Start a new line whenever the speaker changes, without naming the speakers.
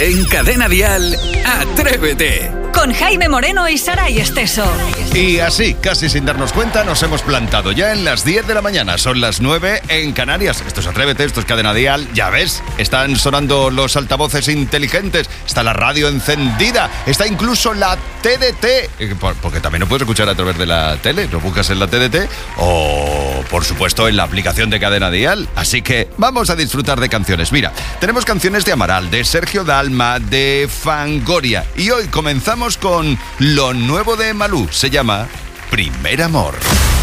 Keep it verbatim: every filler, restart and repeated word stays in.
En Cadena Dial, Atrévete.
Con Jaime Moreno y Saray Esteso.
Y así, casi sin darnos cuenta, nos hemos plantado ya en las diez de la mañana. Son las nueve en Canarias. Esto es Atrévete, esto es Cadena Dial. Ya ves, están sonando los altavoces inteligentes. Está la radio encendida. Está incluso la T D T. Porque también lo puedes escuchar a través de la tele. Lo buscas en la T D T o, por supuesto, en la aplicación de Cadena Dial. Así que vamos a disfrutar de canciones. Mira, tenemos canciones de Amaral, de Sergio Dalma, de Fangoria. Y hoy comenzamos con lo nuevo de Malú. Se llama Primer Amor.